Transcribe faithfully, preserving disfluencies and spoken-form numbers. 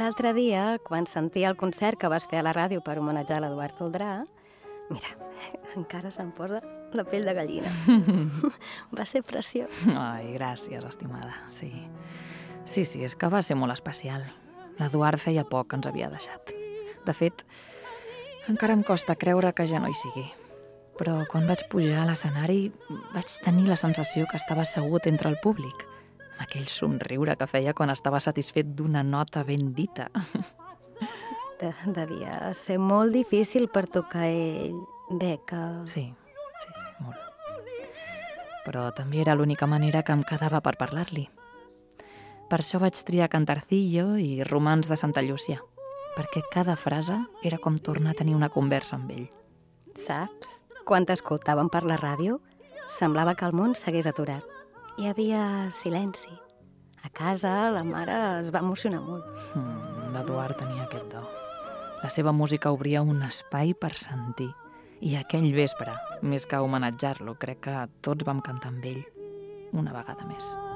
L'altre dia, quan sentia el concert que vas fer a la ràdio per homenatjar l'Eduard Toldrà, mira, encara se'm posa la pell de gallina. Va ser preciós. Ai, gràcies, estimada, sí. Sí, sí, és que va ser molt especial. L'Eduard feia poc que ens havia deixat. De fet, encara em costa creure que ja no hi sigui. Però quan vaig pujar a l'escenari vaig tenir la sensació que estava assegut entre el públic, amb aquell somriure que feia quan estava satisfet d'una nota ben dita. De, devia ser molt difícil per tu que ell... Bé, que... Sí, sí, sí, molt. Però també era l'única manera que em quedava per parlar-li. Per això vaig triar Cantarcillo i Romans de Santa Llúcia, perquè cada frase era com tornar a tenir una conversa amb ell. Saps? Quan t'escoltàvem per la ràdio, semblava que el món s'hagués aturat. Hi havia silenci. A casa la mare es va emocionar molt. Mm, L'Eduard tenia aquest do. La seva música obria un espai per sentir. I aquell vespre, més que homenatjar-lo, crec que tots vam cantar amb ell una vegada més.